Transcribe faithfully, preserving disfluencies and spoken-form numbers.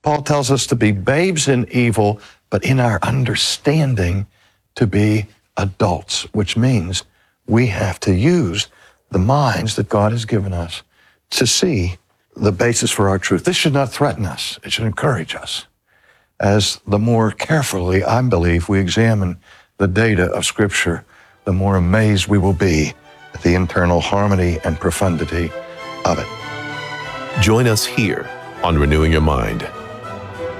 Paul tells us to be babes in evil, but in our understanding to be adults, which means we have to use the minds that God has given us to see the basis for our truth. This should not threaten us. It should encourage us. As the more carefully, I believe, we examine the data of Scripture, the more amazed we will be at the internal harmony and profundity of it. Join us here on Renewing Your Mind.